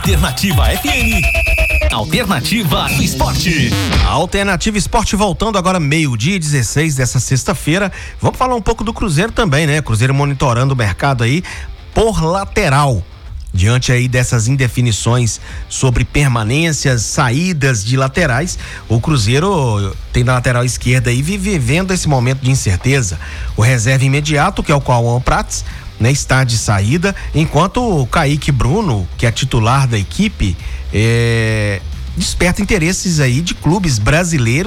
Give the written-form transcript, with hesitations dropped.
Alternativa FM. Alternativa Esporte. A Alternativa Esporte voltando agora 12:16 dessa sexta-feira. Vamos falar um pouco do Cruzeiro também, né? Cruzeiro monitorando o mercado aí por lateral. Diante aí dessas indefinições sobre permanências, saídas de laterais, o Cruzeiro tem na lateral esquerda aí vivendo esse momento de incerteza. O reserva imediato, que é o Cauã Prats, né, está de saída, enquanto o Kaique Bruno, que é titular da equipe, desperta interesses aí de clubes brasileiros